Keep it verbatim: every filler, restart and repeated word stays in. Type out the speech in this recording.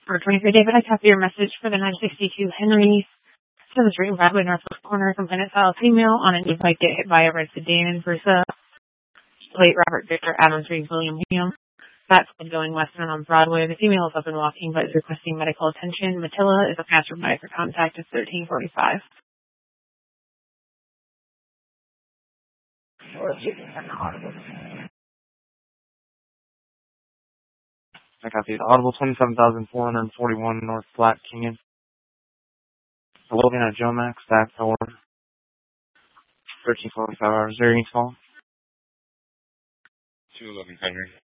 For twenty-three, David, I copy your message for the nine sixty-two Henry seventh Street, Broadway, Northwest Corner, complainant file female on an e-bike get hit by a red sedan Versa. Late Robert Victor Adams Reed William William. That's going westbound on Broadway. The female is up and walking but is requesting medical attention. Matilla is a passerby for contact at thirteen forty-five. I got these audible twenty-seven thousand four hundred forty-one North Flat Canyon. Logan at Jomax, back for thirteen forty-five hours. Is there any call? two eleven Henry.